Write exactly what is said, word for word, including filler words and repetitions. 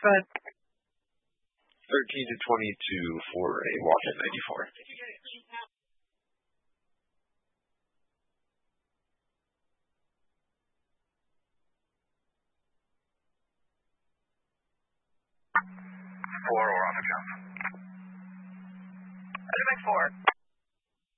Go ahead. thirteen to twenty-two for a walk at ninety-four. Four or on the jump. Underback four.